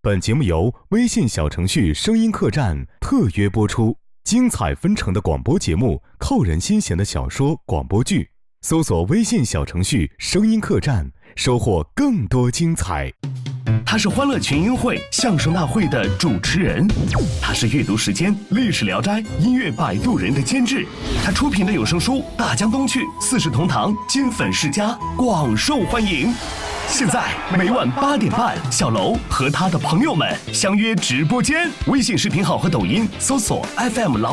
本节目由微信小程序声音客栈特约播出，精彩纷呈的广播节目，扣人心弦的小说广播剧，搜索微信小程序声音客栈，收获更多精彩。 他是欢乐群英会相声大会的主持人，他是阅读时间历史聊斋音乐摆渡人的监制，他出品的有声书《大江东去》四世同堂金粉世家广受欢迎。现在每晚8点半，小楼和他的朋友们相约直播间，微信视频号和抖音搜索 FM